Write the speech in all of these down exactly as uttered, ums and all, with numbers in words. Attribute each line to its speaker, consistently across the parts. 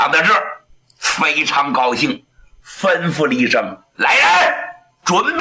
Speaker 1: 想到这儿，非常高兴，吩咐了一声：“来人，准备！”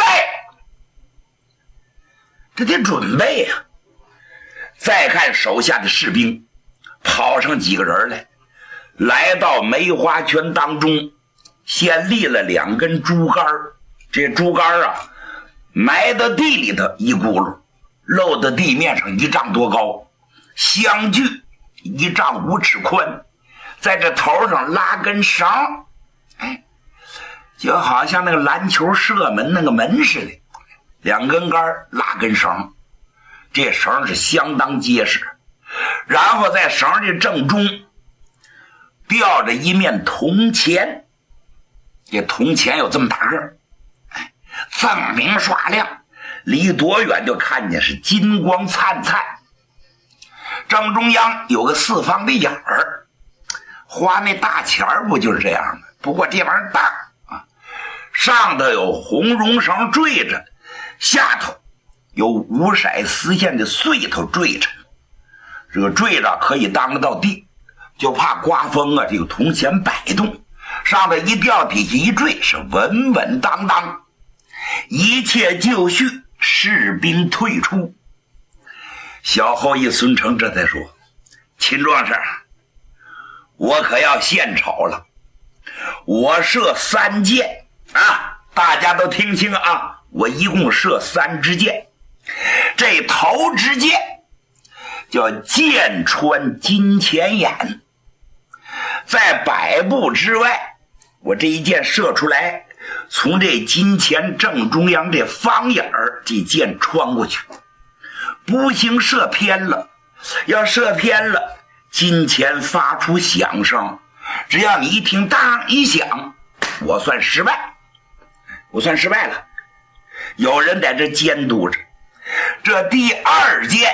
Speaker 1: 这得准备呀、啊。再看手下的士兵，跑上几个人来，来到梅花圈当中，先立了两根竹竿，这竹竿啊，埋到地里头一轱辘，露到地面上一丈多高，相距一丈五尺宽，在这头上拉根绳，哎，就好像那个篮球射门那个门似的，两根杆拉根绳，这绳是相当结实。然后在绳的正中吊着一面铜钱，这铜钱有这么大个，哎，锃明刷亮，离多远就看见是金光灿灿。正中央有个四方的眼儿，花那大钱儿不就是这样吗？不过这玩意儿大啊，上头有红绒绳坠着，下头有五色丝线的穗头坠着，这个坠着可以当得到地，就怕刮风啊，这个铜钱摆动，上头一吊，底下一坠，是稳稳当当。一切就绪，士兵退出。小后羿孙成这才说：“秦壮士，我可要献丑了，我射三箭啊！大家都听清啊，我一共射三支箭。这头支箭叫箭穿金钱眼，在百步之外，我这一箭射出来，从这金钱正中央这方眼儿，这箭穿过去。不幸射偏了，要射偏了，金钱发出响声，只要你一听当一响，我算失败，我算失败了。有人在这监督着。这第二箭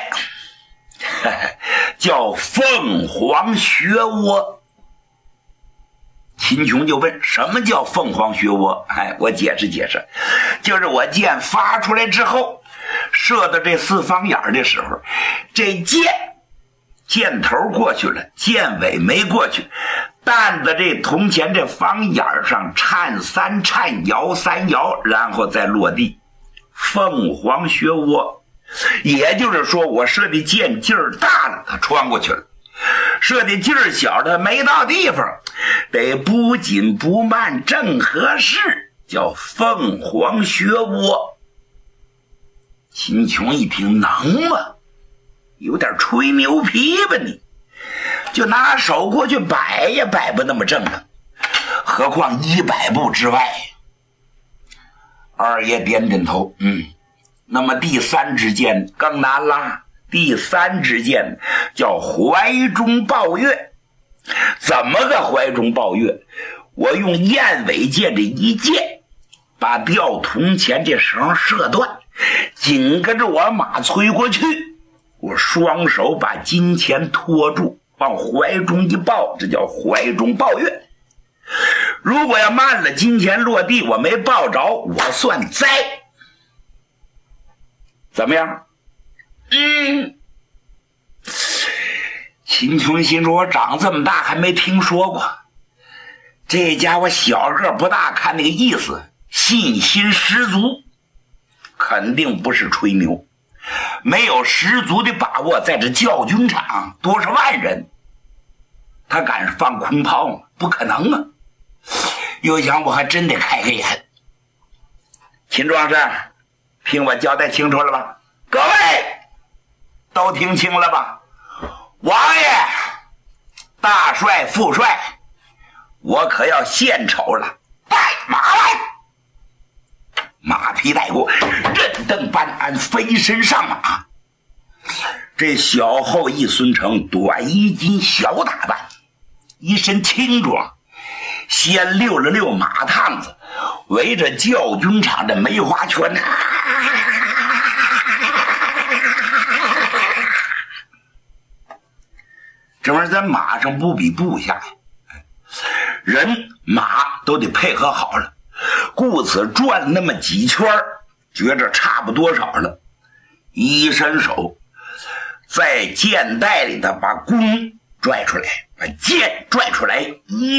Speaker 1: 叫凤凰学窝。秦琼就问：什么叫凤凰学窝？哎，我解释解释，就是我箭发出来之后，射到这四方眼的时候，这箭箭头过去了，箭尾没过去，弹在这铜钱这方眼上颤三颤，摇三摇，然后再落地。凤凰学窝，也就是说我射的箭劲儿大了，它穿过去了；射的劲儿小，它没到地方，得不紧不慢，正合适，叫凤凰学窝。秦琼一听，能吗？有点吹牛皮吧你？就拿手过去摆也摆不那么正了，何况一百步之外。二爷点点头，嗯，那么第三支箭更难啦。第三支箭叫怀中抱月。怎么个怀中抱月？我用燕尾箭这一箭，把吊铜钱这绳射断，紧跟着我马催过去，我双手把金钱托住，往怀中一抱，这叫怀中抱月。如果要慢了，金钱落地我没抱着，我算栽。怎么样？嗯，秦琼心说，我长这么大还没听说过。这家伙小个不大，看那个意思信心十足，肯定不是吹牛。没有十足的把握，在这教军场多少万人，他敢放空炮吗？不可能啊。又想我还真得开开眼。秦壮士，听我交代清楚了吧？各位都听清了吧？王爷、大帅、副帅，我可要献丑了，带马来。马匹带过，任登班鞍，飞身上马。这小后羿孙成短衣襟，小打扮，一身轻装，先溜了溜马趟子，围着教军场的梅花圈，这玩意儿在马上不比部下，人马都得配合好了，故此转那么几圈，觉着差不多少了，一伸手在箭袋里头把弓拽出来，把箭拽出来，一